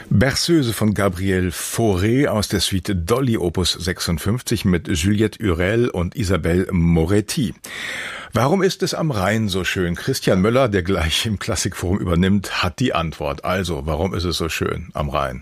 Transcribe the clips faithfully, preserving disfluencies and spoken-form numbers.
Berceuse von Gabriel Fauré aus der Suite Dolly Opus sechsundfünfzig mit Juliette Hurel und Isabelle Moretti. Warum ist es am Rhein so schön? Christian Möller, der gleich im Klassikforum übernimmt, hat die Antwort. Also, warum ist es so schön am Rhein?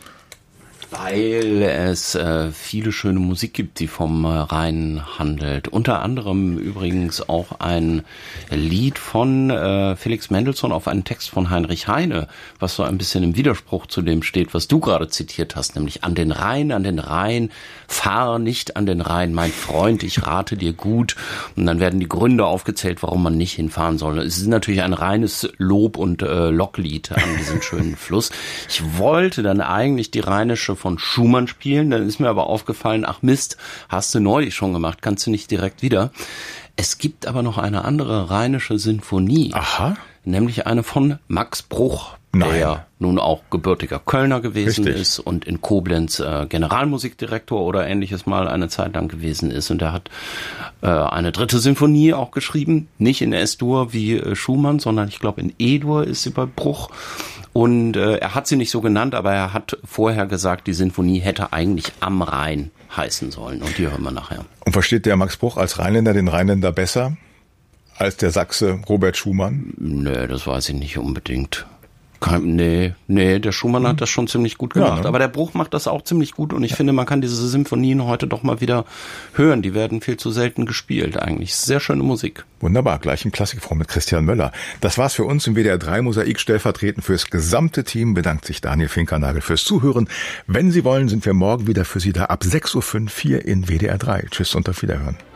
Weil es äh, viele schöne Musik gibt, die vom äh, Rhein handelt. Unter anderem übrigens auch ein Lied von äh, Felix Mendelssohn auf einen Text von Heinrich Heine, was so ein bisschen im Widerspruch zu dem steht, was du gerade zitiert hast, nämlich an den Rhein, an den Rhein, fahr nicht an den Rhein, mein Freund, ich rate dir gut. Und dann werden die Gründe aufgezählt, warum man nicht hinfahren soll. Es ist natürlich ein reines Lob- und äh, Locklied an diesem schönen Fluss. Ich wollte dann eigentlich die rheinische von Schumann spielen, dann ist mir aber aufgefallen, ach Mist, hast du neulich schon gemacht, kannst du nicht direkt wieder. Es gibt aber noch eine andere rheinische Sinfonie. Aha. Nämlich eine von Max Bruch, Nein. der nun auch gebürtiger Kölner gewesen Richtig. ist und in Koblenz äh, Generalmusikdirektor oder ähnliches mal eine Zeit lang gewesen ist. Und er hat äh, eine dritte Sinfonie auch geschrieben, nicht in S-Dur wie äh, Schumann, sondern ich glaube in E-Dur ist sie bei Bruch. Und äh, er hat sie nicht so genannt, aber er hat vorher gesagt, die Sinfonie hätte eigentlich am Rhein heißen sollen. Und die hören wir nachher. Und versteht der Max Bruch als Rheinländer den Rheinländer besser als der Sachse Robert Schumann? Nee, das weiß ich nicht unbedingt. Kein, nee, nee, der Schumann hat das schon ziemlich gut gemacht. Ja, ne? Aber der Bruch macht das auch ziemlich gut. Und ich ja. finde, man kann diese Symphonien heute doch mal wieder hören. Die werden viel zu selten gespielt eigentlich. Sehr schöne Musik. Wunderbar, gleich im Klassikforum mit Christian Möller. Das war's für uns im W D R drei Mosaik. Stellvertretend fürs gesamte Team bedankt sich Daniel Finkernagel fürs Zuhören. Wenn Sie wollen, sind wir morgen wieder für Sie da ab sechs Uhr fünf hier in W D R drei. Tschüss und auf Wiederhören.